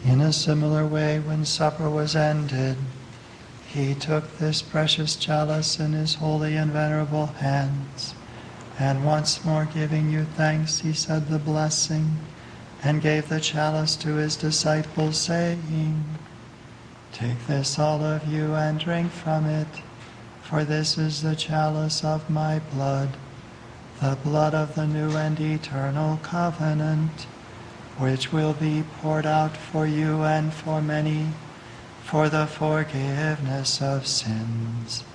In a similar way, when supper was ended, he took this precious chalice in his holy and venerable hands, and once more giving you thanks, he said the blessing, and gave the chalice to his disciples, saying, "Take this, all of you, and drink from it, for this is the chalice of my blood, the blood of the new and eternal covenant, which will be poured out for you and for many, for the forgiveness of sins.